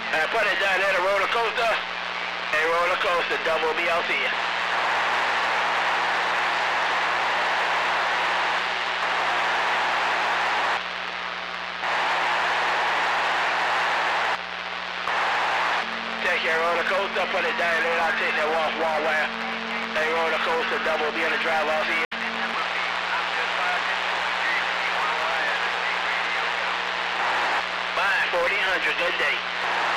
Put it down there, the roller coaster. Hey, roller coaster, double B, I'll see ya. Take your roller coaster, put it down there, I'll take that off wall wire. Hey, roller coaster, double B on the drive, I'll see ya. Bye, 1400, good day.